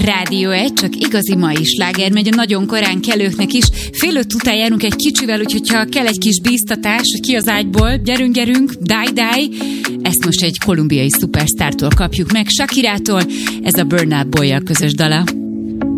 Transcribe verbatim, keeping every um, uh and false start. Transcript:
Rádió egy, csak igazi mai sláger megy a nagyon korán kelőknek is. Fél öt után járunk egy kicsivel, úgyhogy ha kell egy kis bíztatás, hogy ki az ágyból, gyerünk, gyerünk, die, die. Ezt most egy kolumbiai szupersztártól kapjuk meg, Shakirától, ez a Burna Boy-jal közös dala.